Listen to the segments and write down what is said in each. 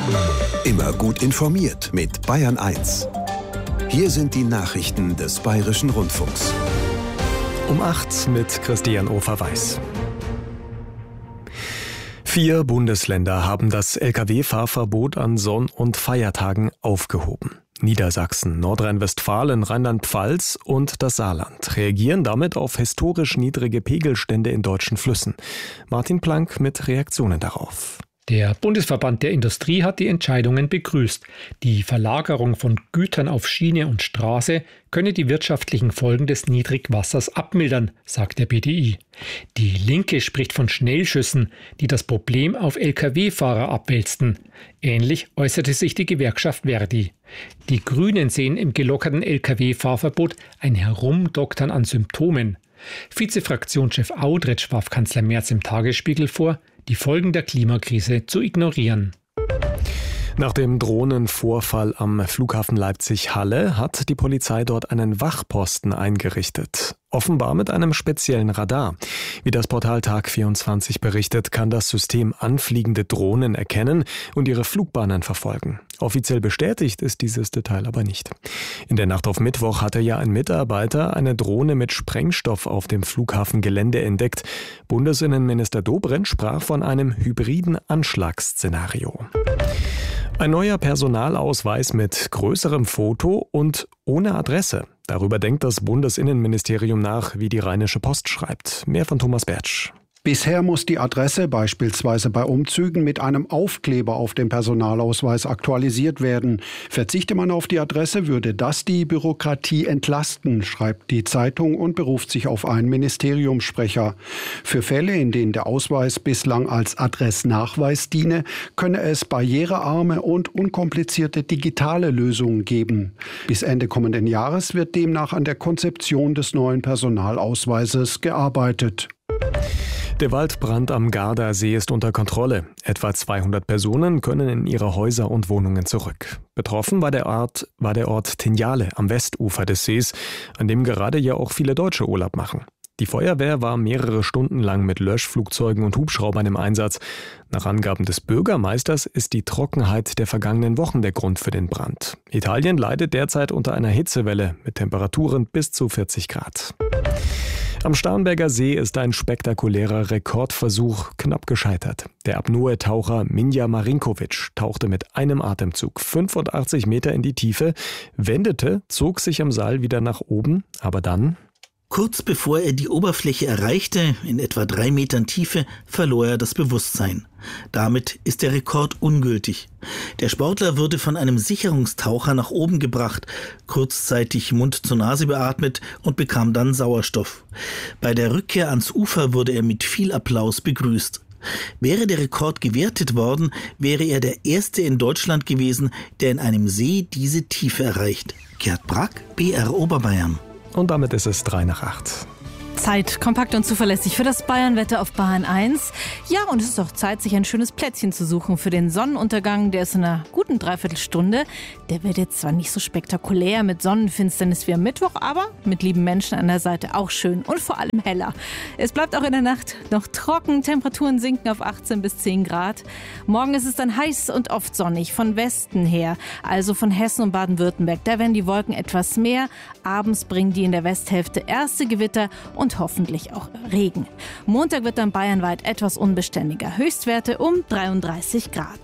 Immer gut informiert mit Bayern 1. Hier sind die Nachrichten des Bayerischen Rundfunks. Um 8 mit Christian Ofer-Weiß. 4 Bundesländer haben das Lkw-Fahrverbot an Sonn- und Feiertagen aufgehoben. Niedersachsen, Nordrhein-Westfalen, Rheinland-Pfalz und das Saarland reagieren damit auf historisch niedrige Pegelstände in deutschen Flüssen. Martin Planck mit Reaktionen darauf. Der Bundesverband der Industrie hat die Entscheidungen begrüßt. Die Verlagerung von Gütern auf Schiene und Straße könne die wirtschaftlichen Folgen des Niedrigwassers abmildern, sagt der BDI. Die Linke spricht von Schnellschüssen, die das Problem auf Lkw-Fahrer abwälzten. Ähnlich äußerte sich die Gewerkschaft Verdi. Die Grünen sehen im gelockerten Lkw-Fahrverbot ein Herumdoktern an Symptomen. Vizefraktionschef Audretsch warf Kanzler Merz im Tagesspiegel vor, die Folgen der Klimakrise zu ignorieren. Nach dem Drohnenvorfall am Flughafen Leipzig-Halle hat die Polizei dort einen Wachposten eingerichtet. Offenbar mit einem speziellen Radar. Wie das Portal Tag24 berichtet, kann das System anfliegende Drohnen erkennen und ihre Flugbahnen verfolgen. Offiziell bestätigt ist dieses Detail aber nicht. In der Nacht auf Mittwoch hatte ja ein Mitarbeiter eine Drohne mit Sprengstoff auf dem Flughafengelände entdeckt. Bundesinnenminister Dobrindt sprach von einem hybriden Anschlagsszenario. Ein neuer Personalausweis mit größerem Foto und ohne Adresse. Darüber denkt das Bundesinnenministerium nach, wie die Rheinische Post schreibt. Mehr von Thomas Bertsch. Bisher muss die Adresse beispielsweise bei Umzügen mit einem Aufkleber auf dem Personalausweis aktualisiert werden. Verzichte man auf die Adresse, würde das die Bürokratie entlasten, schreibt die Zeitung und beruft sich auf einen Ministeriumssprecher. Für Fälle, in denen der Ausweis bislang als Adressnachweis diene, könne es barrierearme und unkomplizierte digitale Lösungen geben. Bis Ende kommenden Jahres wird demnach an der Konzeption des neuen Personalausweises gearbeitet. Der Waldbrand am Gardasee ist unter Kontrolle. Etwa 200 Personen können in ihre Häuser und Wohnungen zurück. Betroffen war der Ort Tinjale am Westufer des Sees, an dem gerade ja auch viele Deutsche Urlaub machen. Die Feuerwehr war mehrere Stunden lang mit Löschflugzeugen und Hubschraubern im Einsatz. Nach Angaben des Bürgermeisters ist die Trockenheit der vergangenen Wochen der Grund für den Brand. Italien leidet derzeit unter einer Hitzewelle mit Temperaturen bis zu 40 Grad. Am Starnberger See ist ein spektakulärer Rekordversuch knapp gescheitert. Der Apnoe-Taucher Minja Marinkovic tauchte mit einem Atemzug 85 Meter in die Tiefe, wendete, zog sich am Seil wieder nach oben, aber dann... Kurz bevor er die Oberfläche erreichte, in etwa 3 Metern Tiefe, verlor er das Bewusstsein. Damit ist der Rekord ungültig. Der Sportler wurde von einem Sicherungstaucher nach oben gebracht, kurzzeitig Mund zu Nase beatmet und bekam dann Sauerstoff. Bei der Rückkehr ans Ufer wurde er mit viel Applaus begrüßt. Wäre der Rekord gewertet worden, wäre er der Erste in Deutschland gewesen, der in einem See diese Tiefe erreicht. Gerd Brack, BR Oberbayern. Und damit ist es 7:03. Zeit, kompakt und zuverlässig für das Bayernwetter auf Bayern 1. Ja, und es ist auch Zeit, sich ein schönes Plätzchen zu suchen für den Sonnenuntergang. Der ist in einer guten Dreiviertelstunde. Der wird jetzt zwar nicht so spektakulär mit Sonnenfinsternis wie am Mittwoch, aber mit lieben Menschen an der Seite auch schön und vor allem heller. Es bleibt auch in der Nacht noch trocken. Temperaturen sinken auf 18 bis 10 Grad. Morgen ist es dann heiß und oft sonnig von Westen her, also von Hessen und Baden-Württemberg. Da werden die Wolken etwas mehr. Abends bringen die in der Westhälfte erste Gewitter und hoffentlich auch Regen. Montag wird dann bayernweit etwas unbeständiger. Höchstwerte um 33 Grad.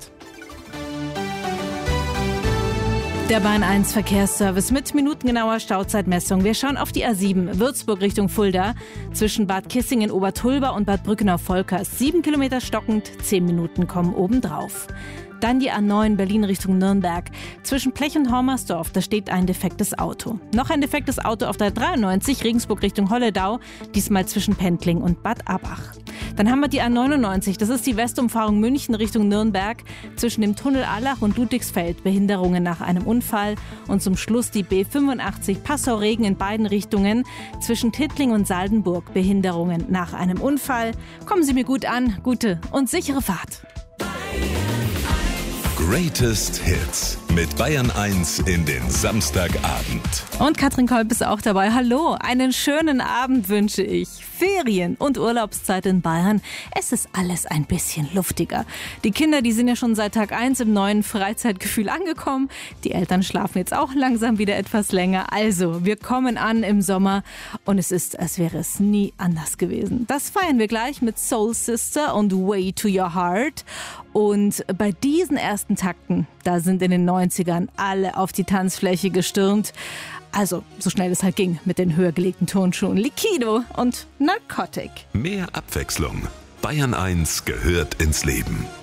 Der Bayern 1 Verkehrsservice mit minutengenauer Stauzeitmessung. Wir schauen auf die A7 Würzburg Richtung Fulda. Zwischen Bad Kissingen, Obertulba und Bad Brückenau-Volker ist 7 Kilometer stockend, 10 Minuten kommen obendrauf. Dann die A9 Berlin Richtung Nürnberg. Zwischen Plech und Hormersdorf, da steht ein defektes Auto. Noch ein defektes Auto auf der 93 Regensburg Richtung Holledau, diesmal zwischen Pendling und Bad Abach. Dann haben wir die A99, das ist die Westumfahrung München Richtung Nürnberg. Zwischen dem Tunnel Allach und Ludwigsfeld Behinderungen nach einem Unfall. Und zum Schluss die B85 Passau-Regen in beiden Richtungen. Zwischen Tittling und Saldenburg Behinderungen nach einem Unfall. Kommen Sie mir gut an, gute und sichere Fahrt. Greatest Hits. mit Bayern 1 in den Samstagabend. Und Katrin Kolb ist auch dabei. Hallo, einen schönen Abend wünsche ich. Ferien und Urlaubszeit in Bayern. Es ist alles ein bisschen luftiger. Die Kinder, die sind ja schon seit Tag 1 im neuen Freizeitgefühl angekommen. Die Eltern schlafen jetzt auch langsam wieder etwas länger. Also, wir kommen an im Sommer und es ist, als wäre es nie anders gewesen. Das feiern wir gleich mit Soul Sister und Way to Your Heart. Und bei diesen ersten Takten, da sind in den 90ern alle auf die Tanzfläche gestürmt. Also, so schnell es halt ging mit den höher gelegten Turnschuhen Liquido und Narcotic. Mehr Abwechslung. Bayern 1 gehört ins Leben.